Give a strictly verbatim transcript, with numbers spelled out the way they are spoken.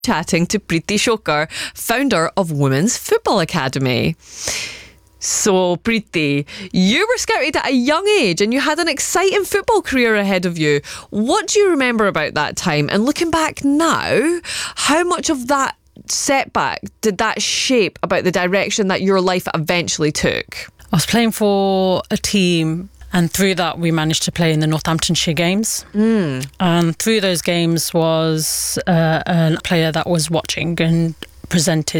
chatting to Preeti Shokar, founder of Women's Football Academy. So, Preeti, you were scouted at a young age and you had an exciting football career ahead of you. What do you remember about that time? And looking back now, how much of that setback did that shape about the direction that your life eventually took? I was playing for a team, and through that we managed to play in the Northamptonshire games. Mm. And through those games was uh, a player that was watching and presented